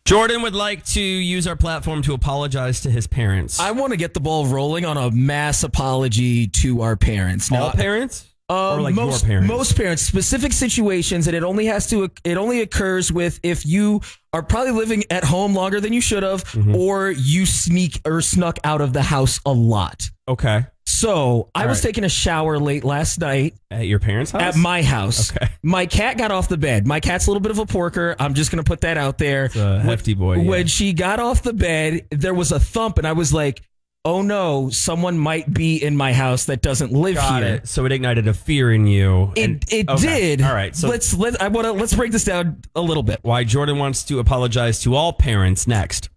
Jordan would like to use our platform to apologize to his parents. I want to get the ball rolling on a mass apology to our parents. All parents? Or like most, your parents? Most parents, specific situations, and it only occurs with if you are probably living at home longer than you should have, or you snuck out of the house a lot. Okay. So I was taking a shower late last night. At your parents' house? At my house. Okay. My cat got off the bed. My cat's a little bit of a porker. I'm just going to put that out there. It's a hefty boy. Yeah. When she got off the bed, there was a thump, and I was like, oh no, someone might be in my house that doesn't live Got here. it. So it ignited a fear in you. It did. All right. So let's break this down a little bit. Why Jordan wants to apologize to all parents next.